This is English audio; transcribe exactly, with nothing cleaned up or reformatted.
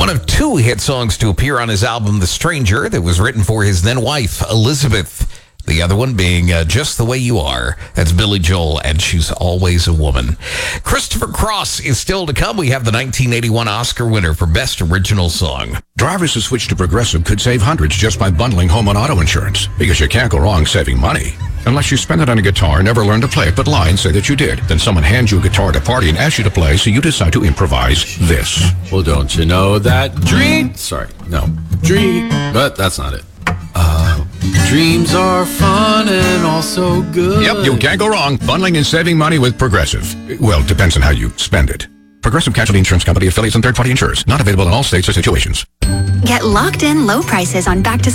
One of two hit songs to appear on his album, The Stranger, that was written for his then wife, Elizabeth. The other one being uh, Just the Way You Are. That's Billy Joel, and She's Always a Woman. Christopher Cross is still to come. We have the nineteen eighty-one Oscar winner for Best Original Song. Drivers who switch to Progressive could save hundreds just by bundling home and auto insurance, because you can't go wrong saving money. Unless you spend it on a guitar, never learn to play it, but lie and say that you did. Then someone hands you a guitar at a party and asks you to play, so you decide to improvise this. Well, don't you know that dream... Sorry, no. Dream... But that's not it. Uh, dreams are fun and also good. Yep, you can't go wrong bundling and saving money with Progressive. Well, depends on how you spend it. Progressive Casualty Insurance Company, affiliates, and third-party insurers. Not available in all states or situations. Get locked-in low prices on back-to